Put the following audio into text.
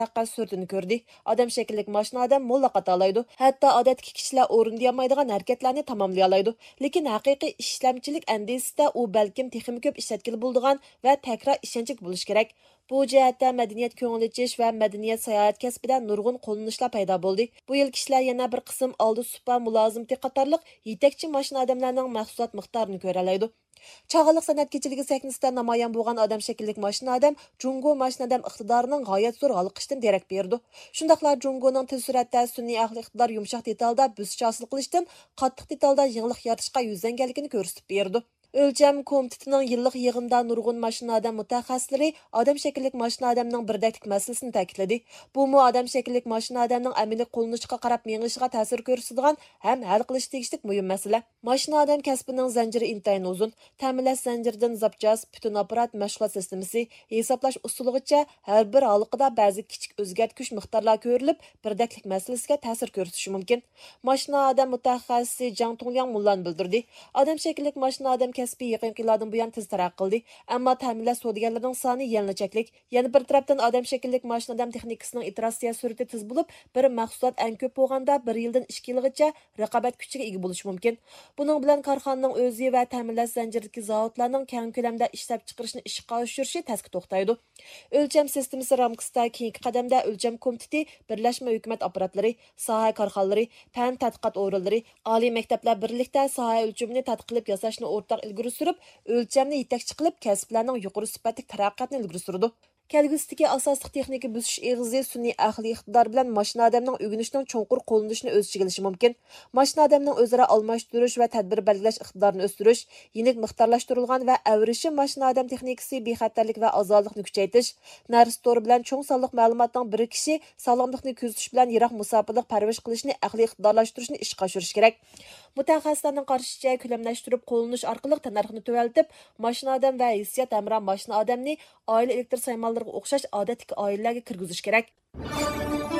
Faqat sürtünü ko'rdi. Odam shakillik mashina odam mo'lla qatalaydi. Hatto odatdagi kishilar o'rinlaolmaydigan harakatlarni tamomlay oladi. Lekin haqiqiy ishlamchilik andisida u balkim texnik ko'p ishlatkili bo'ladigan va takrar ishonchli bo'lish kerak. Bu jihatda madaniyat ko'ngil ichish va madaniyat sayohat kasbida nurg'un qo'llanishlar paydo bo'ldi. Bu yil kishilar yana bir qism oldi supa mulozimati qatorliq yetakchi mashina odamlarning mahsulot miqdorini ko'ra oladi. Çağılık sanat keçiligi sahnesida namoyon bo'lgan odam shakillik mashina odam Jungo mashina odam iqtidorining g'oyat zo'r g'oliqishdan derak berdi. Shundaqla Jungoning tez suratda sun'iy aql iqtidor yumshoq detalda bo'sish hosil qilishdan qattiq detalda yengillik yaratishga yuzlanganligini ko'rsatib berdi. O'lcham komitetining yillik yig'inida nurg'un mashina odam mutaxassislari odam shakillik mashina odamning birdaklik masalasini ta'kidladi. Bu mu odam shakillik mashina odamning amaliy qo'llanishiga qarab meng'ishiga ta'sir ko'rsatadigan ham hal qilish tegishli muhim masala. Mashina odam kasbining zanjiri intayin uzun. Ta'minlash zanjiridan zapchas, butun apparat, mashg'ulot sistemasi, hisoblash usuligacha har bir holiqida ba'zi kichik o'zgartirish miqdorlar ko'rilib, birdaklik masalasiga ta'sir ko'rsatishi mumkin. Mashina odam mutaxassisi Jang Tongyang Mullan bildirdi. Odam shakillik mashina odam kasbi yaqin yillardan buyon tez taraqqiy qildi. Ammo ta'minlash savdogarlarining soni yanada cheklik. Yana bir tarafdan odam shakillik mashina odam texnikasining iteratsiya surati tez bo'lib, bir mahsulot eng ko'p bo'lganda 1 yildan 2 yilgacha raqobat kuchiga ega bo'lishi mumkin. Buning bilan korxonaning o'zi va ta'minlash zanjiridagi zavodlarning keng ko'lamda ishlab chiqarishni ishga oshirishi tasga to'xtaydi. O'lcham sistemasi ramkasida keyingi qadamda o'lcham komiteti, birlashma hukumat apparatlari, soha korxonalari, fan tadqiqot o'rinlari, oliy maktablar birlikda soha o'lchamini tadqiq qilib yasashni o'rtaq ilgari surib, o'lchamni yetakchi qilib kasblarning yuqori sifatli taraqqiyotini ilgari surdi. Kelgusidagi asosli texnika bo'sish eg'izi sun'iy aqliy iqtidor bilan mashina odamning o'rganishning cho'nqur qo'llanishini o'z ichiga olishi mumkin. Mashina odamning o'zaro almashtirish va tadbir belgilash iqtidorini o'stirish, yenik miqdorlashtirilgan va avrishi mashina odam texnikasi bexatarlik va ozodlikni kuchaytirish, narsa to'ri bilan cho'ng sonliq ma'lumotning bir kishi sog'lomlikni ko'zatish bilan yiroq musofirlik parvarish qilishni aqliy iqtidorlashtirishni ishga oshirish kerak. Mutaxassislarning qarashicha ko'lamlashtirib qo'llanish orqali tannarxni tuvaltib, mashina odam va hissiyot hamroh mashina odamni oila elektr saymonlariga o'xshash odatdagi oilalarga kirgizish kerak.